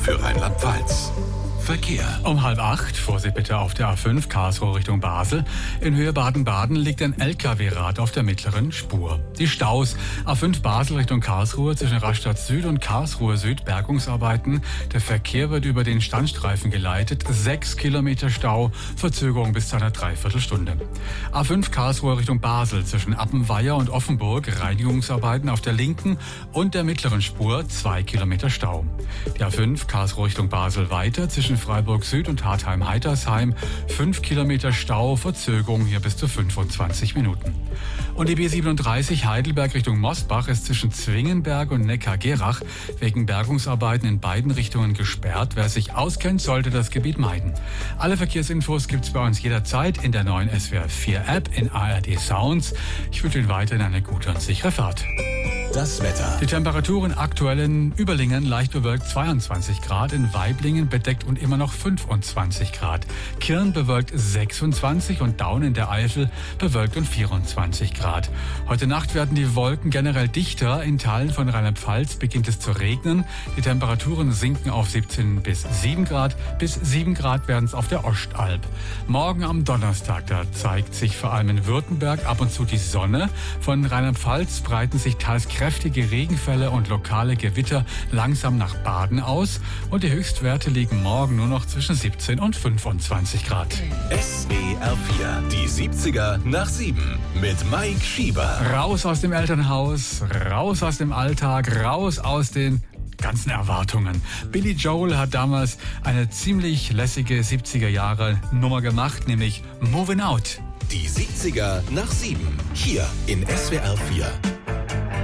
für Rheinland-Pfalz. Verkehr. Um 7:30, Vorsicht bitte auf der A5 Karlsruhe Richtung Basel. In Höhe Baden-Baden liegt ein LKW-Rad auf der mittleren Spur. Die Staus: A5 Basel Richtung Karlsruhe zwischen Rastatt Süd und Karlsruhe Süd, Bergungsarbeiten. Der Verkehr wird über den Standstreifen geleitet. 6 Kilometer Stau, Verzögerung bis zu einer Dreiviertelstunde. A5 Karlsruhe Richtung Basel zwischen Appenweier und Offenburg, Reinigungsarbeiten auf der linken und der mittleren Spur, 2 Kilometer Stau. Die A5 Karlsruhe Richtung Basel weiter zwischen Freiburg Süd und Hartheim-Heitersheim, 5 Kilometer Stau, Verzögerung hier bis zu 25 Minuten. Und die B37 Heidelberg Richtung Mosbach ist zwischen Zwingenberg und Neckar-Gerach wegen Bergungsarbeiten in beiden Richtungen gesperrt. Wer sich auskennt, sollte das Gebiet meiden. Alle Verkehrsinfos gibt's bei uns jederzeit in der neuen SWR 4 App in ARD Sounds. Ich wünsche Ihnen weiterhin eine gute und sichere Fahrt. Das Wetter. Die Temperaturen aktuell in Überlingen leicht bewölkt 22 Grad, in Waiblingen bedeckt und immer noch 25 Grad. Kirn bewölkt 26 und Daun in der Eifel bewölkt und 24 Grad. Heute Nacht werden die Wolken generell dichter. In Teilen von Rheinland-Pfalz beginnt es zu regnen. Die Temperaturen sinken auf 17 bis 7 Grad. Bis 7 Grad werden es auf der Ostalb. Morgen am Donnerstag, da zeigt sich vor allem in Württemberg ab und zu die Sonne. Von Rheinland-Pfalz breiten sich teils kräftige Regenfälle und lokale Gewitter langsam nach Baden aus. Und die Höchstwerte liegen morgen nur noch zwischen 17 und 25 Grad. SWR 4, die 70er nach 7 mit Mike Schieber. Raus aus dem Elternhaus, raus aus dem Alltag, raus aus den ganzen Erwartungen. Billy Joel hat damals eine ziemlich lässige 70er Jahre Nummer gemacht, nämlich Moving Out. Die 70er nach 7, hier in SWR 4.